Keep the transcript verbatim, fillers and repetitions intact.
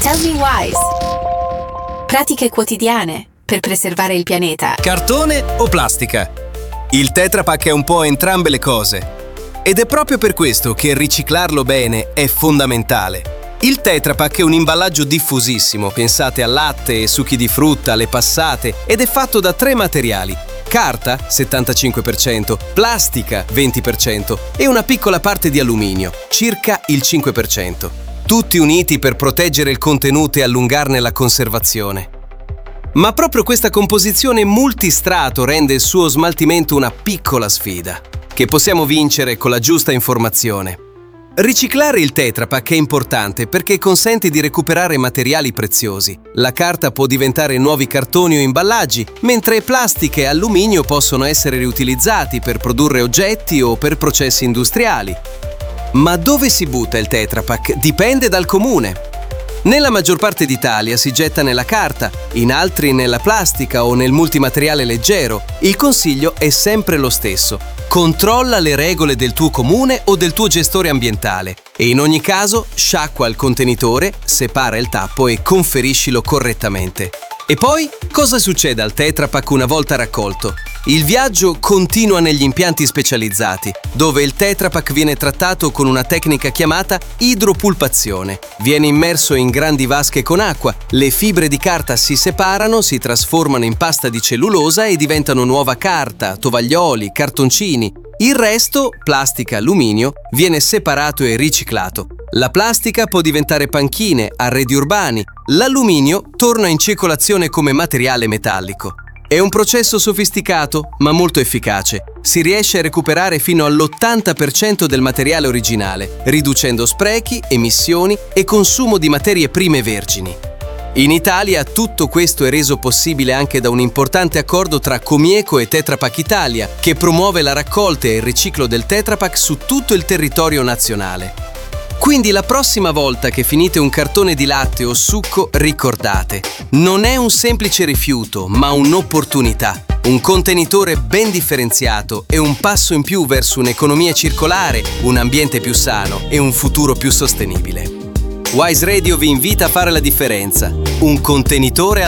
Tell me Wise. Pratiche quotidiane per preservare il pianeta. Cartone o plastica? Il Tetra Pak è un po' entrambe le cose. Ed è proprio per questo che riciclarlo bene è fondamentale. Il Tetra Pak è un imballaggio diffusissimo, pensate al latte, succhi di frutta, alle passate, ed è fatto da tre materiali: carta, settantacinque per cento, plastica, venti per cento e una piccola parte di alluminio, circa il cinque per cento. Tutti uniti per proteggere il contenuto e allungarne la conservazione. Ma proprio questa composizione multistrato rende il suo smaltimento una piccola sfida, che possiamo vincere con la giusta informazione. Riciclare il Tetra Pak è importante perché consente di recuperare materiali preziosi. La carta può diventare nuovi cartoni o imballaggi, mentre plastica e alluminio possono essere riutilizzati per produrre oggetti o per processi industriali. Ma dove si butta il Tetra Pak dipende dal comune. Nella maggior parte d'Italia si getta nella carta, in altri nella plastica o nel multimateriale leggero. Il consiglio è sempre lo stesso: controlla le regole del tuo comune o del tuo gestore ambientale e in ogni caso sciacqua il contenitore, separa il tappo e conferiscilo correttamente. E poi, cosa succede al Tetra Pak una volta raccolto? Il viaggio continua negli impianti specializzati, dove il Tetra Pak viene trattato con una tecnica chiamata idropulpazione. Viene immerso in grandi vasche con acqua, le fibre di carta si separano, si trasformano in pasta di cellulosa e diventano nuova carta, tovaglioli, cartoncini. Il resto, plastica e alluminio, viene separato e riciclato. La plastica può diventare panchine, arredi urbani. L'alluminio torna in circolazione come materiale metallico. È un processo sofisticato, ma molto efficace. Si riesce a recuperare fino all'ottanta per cento del materiale originale, riducendo sprechi, emissioni e consumo di materie prime vergini. In Italia tutto questo è reso possibile anche da un importante accordo tra Comieco e Tetra Pak Italia, che promuove la raccolta e il riciclo del Tetra Pak su tutto il territorio nazionale. Quindi la prossima volta che finite un cartone di latte o succo, ricordate, non è un semplice rifiuto, ma un'opportunità. Un contenitore ben differenziato e un passo in più verso un'economia circolare, un ambiente più sano e un futuro più sostenibile. Wise Radio vi invita a fare la differenza. Un contenitore alla